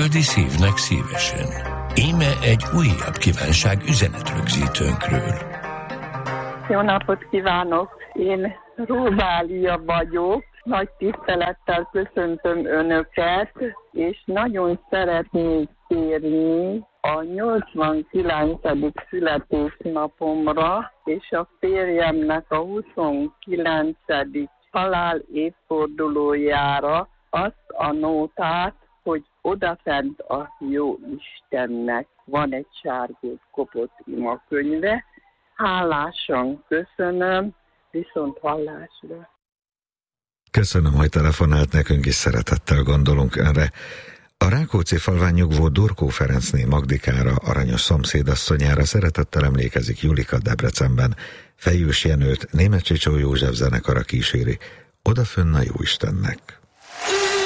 földi szívnek szívesen. Íme egy újabb kívánság üzenetrögzítőnkről. Jó napot kívánok! Én Rózália vagyok. Nagy tisztelettel köszöntöm Önöket, és nagyon szeretnék kérni a 89. születésnapomra, és a férjemnek a 29. halál évfordulójára azt a nótát, hogy odafent a jó Istennek van egy sárgót kopott imakönyve. Hálásan köszönöm, viszont hallásra. Köszönöm, hogy telefonált, nekünk is szeretettel gondolunk önre. A Rákóczi-falván nyugvó Dorkó Ferencné Magdikára, aranyos szomszédasszonyára szeretettel emlékezik Julika Debrecenben. Fejős Jenőt Németh Csicsó József zenekara kíséri, odafönn a Jóistennek.